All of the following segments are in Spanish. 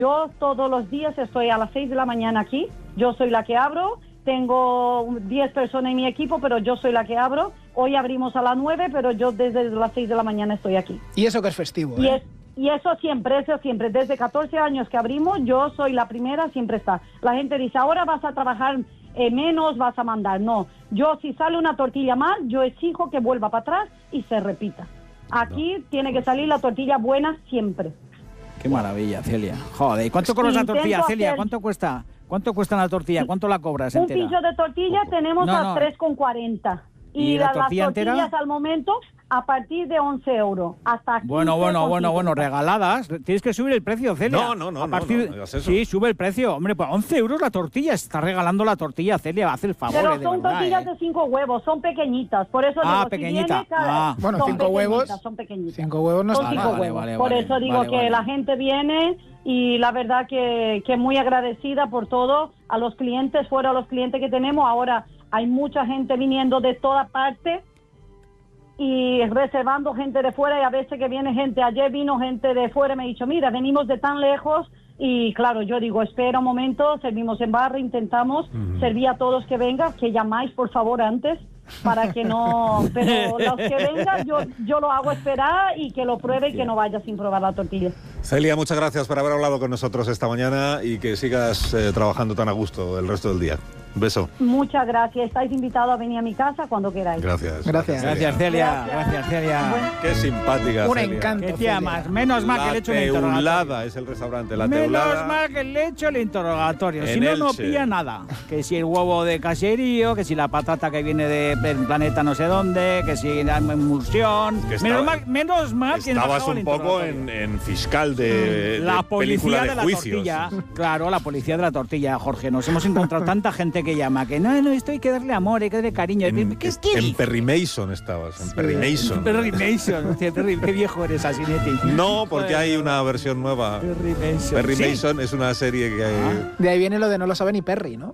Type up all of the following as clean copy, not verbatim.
Yo todos los días estoy a las 6 de la mañana aquí. Yo soy la que abro. Tengo 10 personas en mi equipo, pero yo soy la que abro. Hoy abrimos a las 9, pero yo desde las 6 de la mañana estoy aquí. Y eso que es festivo, Y eso siempre. Desde 14 años que abrimos, yo soy la primera, siempre está. La gente dice, ahora vas a trabajar menos, vas a mandar. No, yo si sale una tortilla mal, yo exijo que vuelva para atrás y se repita. Aquí tiene que salir la tortilla buena siempre. Qué maravilla, Celia. Joder, ¿y cuánto cobras la tortilla, Celia? ¿Cuánto cuesta? ¿Cuánto cuesta una tortilla? ¿Cuánto la cobras entera? Un pillo de tortilla tenemos a 3,40. Y las tortillas entera? Al momento a partir de 11 euros. Hasta 15, bueno, regaladas. Tienes que subir el precio, Celia. No, Sí, sube el precio. Hombre, pues 11 euros la tortilla. Está regalando la tortilla, Celia. Haz el favor. Pero son tortillas de 5 huevos, son pequeñitas. Por eso digo, pequeñita. Bueno, 5 huevos. Son pequeñitas. 5 huevos no está mal. Vale, por eso digo que la gente viene y la verdad que muy agradecida por todo. A los clientes, fuera a los clientes que tenemos. Ahora hay mucha gente viniendo de toda parte y reservando gente de fuera, y a veces que viene gente, ayer vino gente de fuera y me ha dicho, mira, venimos de tan lejos, y claro, yo digo, espera un momento, servimos en barra, intentamos servir a todos que vengan, que llamáis por favor antes, para que no, pero los que vengan yo lo hago esperar y que lo pruebe y que no vaya sin probar la tortilla. Celia, muchas gracias por haber hablado con nosotros esta mañana y que sigas trabajando tan a gusto el resto del día. Un beso. Muchas gracias. Estáis invitados a venir a mi casa cuando queráis. Gracias. Gracias, Celia. Gracias, Celia. Bueno. Qué simpática, Un Celia. encanto. ¿Qué te llamas? Menos mal que le he hecho el interrogatorio. Teulada es el restaurante, La Teulada. Menos mal que le he hecho el interrogatorio. Si no, no Elche. pilla nada. Que si el huevo de caserío, que si la patata que viene del planeta no sé dónde, que si la emulsión. Menos mal que estabas un poco en fiscal de la policía de la juicios. tortilla. Claro, la policía de la tortilla, Jorge. Nos hemos encontrado tanta gente que llama que no, esto hay que darle amor, hay que darle cariño. En Perry Mason estabas, en Perry Mason. Perry Mason, hostia, qué viejo eres, Asinetti. No, porque hay una versión nueva. Perry Mason. Perry Mason es una serie que hay... De ahí viene lo de no lo sabe ni Perry, ¿no?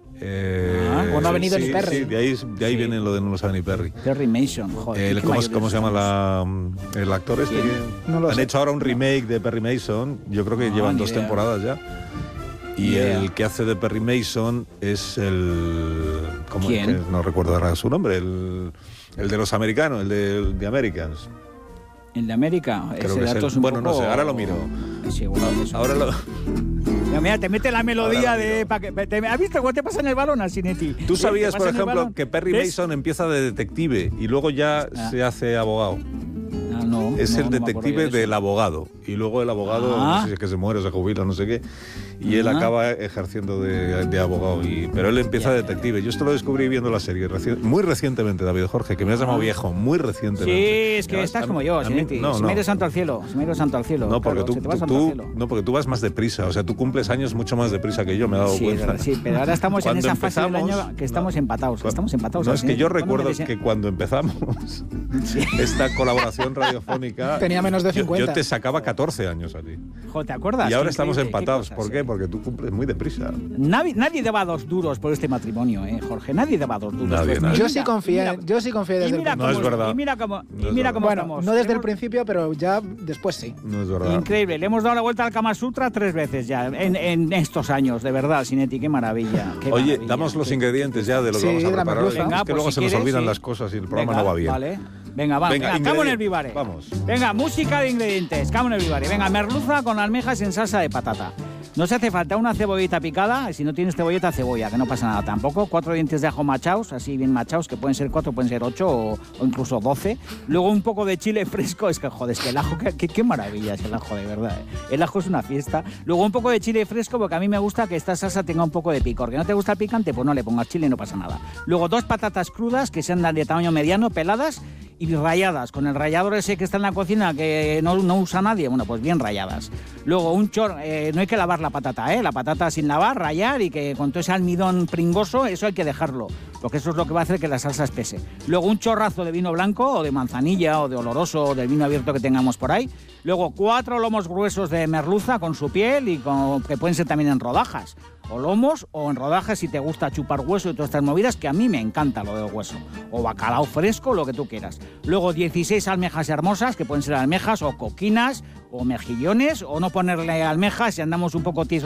O no ha venido ni Perry. Sí, de ahí viene lo de no lo sabe ni Perry. Perry Mason, joder. ¿Cómo se llama el actor este? No lo Han sé. hecho ahora un remake de Perry Mason. Yo creo que llevan 2 temporadas ya. Y el que hace de Perry Mason es ¿Quién? No recuerdo ahora su nombre, el de los americanos, el de Americans. ¿El de América? Creo que es el, bueno, no sé, ahora lo miro. Sí, seguro que Ahora lo... Mira, te mete la melodía de... ¿Has visto cómo te pasa en el balón, Asinetti? ¿Tú sabías, por ejemplo, que Perry Mason empieza de detective y luego ya se hace abogado? No, es el no me detective acuerdo del abogado. Y luego el abogado, no sé si es que se muere, se jubila, no sé qué. Y él acaba ejerciendo de abogado. Pero él empieza de detective. Yo esto lo descubrí viendo la serie muy recientemente, David Jorge, que me has llamado viejo, muy recientemente. Sí, es que estás como yo, Asinetti. Se me ha ido santo al cielo. No, porque porque tú vas más deprisa. O sea, tú cumples años mucho más deprisa que yo, me he dado cuenta. Sí, pero ahora estamos en esa fase del año que estamos empatados. Estamos empatados. No, es que yo recuerdo que cuando empezamos esta colaboración radiofónica... Tenía menos de 50. Yo te sacaba 14 años a ti. ¿Te acuerdas? Y ahora estamos empatados. ¿Por qué? Porque tú cumples muy deprisa. Nadie daba 2 duros por este matrimonio, Jorge. Nadie daba 2 duros. Nadie. Yo sí confié desde el principio. No es verdad. Y mira cómo Bueno, estamos. no desde el principio, pero ya después sí. No es verdad. Increíble. Le hemos dado la vuelta al Kama Sutra 3 veces ya en estos años, de verdad, Asinetti. Qué maravilla. Oye, damos los ingredientes ya de lo que vamos a preparar hoy. Venga, Es que luego se nos olvidan las cosas y el programa no va bien. Vale. Venga, Camo en el Vivare. Vamos. Venga, música de ingredientes. Camo en el Vivare. Venga, merluza con almejas en salsa de patata. No se hace falta una cebollita picada, si no tienes cebolleta, cebolla, que no pasa nada tampoco. 4 dientes de ajo machados, así bien machados, que pueden ser 4, pueden ser 8 o incluso 12. Luego un poco de chile fresco, es que joder, es que el ajo, qué maravilla es el ajo, de verdad. El ajo es una fiesta. Luego un poco de chile fresco, porque a mí me gusta que esta salsa tenga un poco de picor. Que no te gusta el picante, pues no le pongas chile y no pasa nada. Luego 2 patatas crudas, que sean de tamaño mediano, peladas y ralladas, con el rallador ese que está en la cocina que no usa nadie, bueno, pues bien ralladas. Luego no hay que lavar la patata, la patata sin lavar, rallar, y que con todo ese almidón pringoso, eso hay que dejarlo, porque eso es lo que va a hacer que la salsa espese. Luego un chorrazo de vino blanco, o de manzanilla, o de oloroso, o del vino abierto que tengamos por ahí. Luego 4 lomos gruesos de merluza con su piel, y que pueden ser también en rodajas. o lomos, o en rodajas si te gusta chupar hueso y todas estas movidas, que a mí me encanta lo del hueso. O bacalao fresco, lo que tú quieras. Luego 16 almejas hermosas, que pueden ser almejas o coquinas, o mejillones, o no ponerle almejas si andamos un poco tiesos